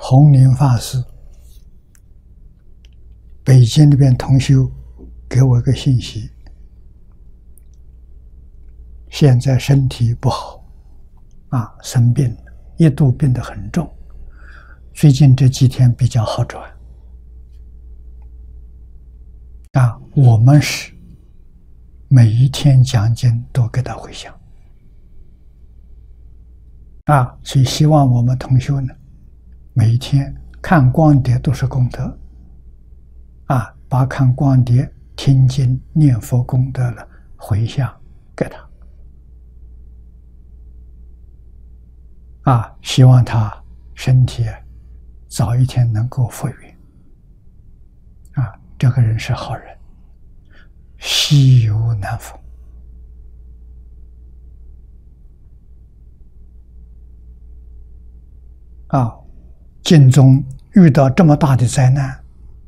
弘宁法师，北京那边同修给我一个信息，现在身体不好，生病了，一度病得很重，最近这几天比较好转。我们是每一天讲经都给他回向，所以希望我们同修呢，每一天看光碟都是功德，把看光碟、听经、念佛功德了回向给他，希望他身体早一天能够复原。这个人是好人，稀有难逢。经中遇到这么大的灾难，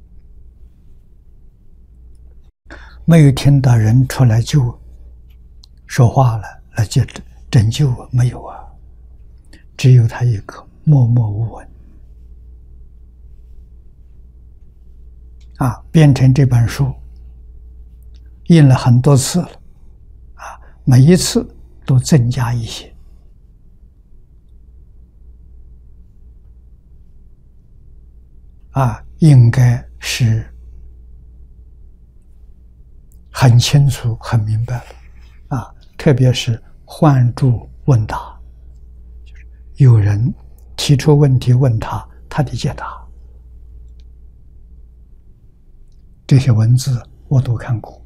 没有听到人出来说话了，来拯救没有只有他一个默默无闻。编成这本书，印了很多次了，每一次都增加一些。应该是很清楚、很明白了，特别是换注问答，就是有人提出问题问他，他的解答。这些文字我都看过，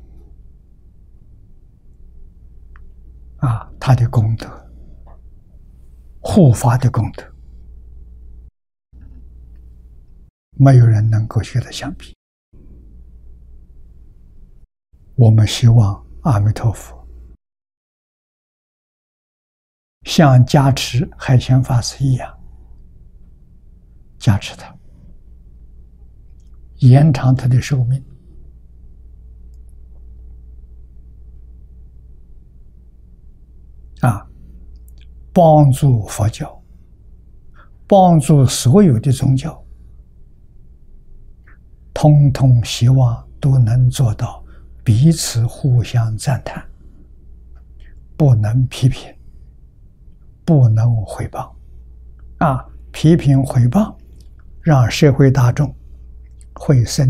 他的功德，护法的功德，没有人能够与他相比。我们希望阿弥陀佛像加持海贤法师一样，加持他，延长他的寿命。帮助佛教，帮助所有的宗教，通通希望都能做到彼此互相赞叹，不能批评，不能诽谤。批评诽谤让社会大众会生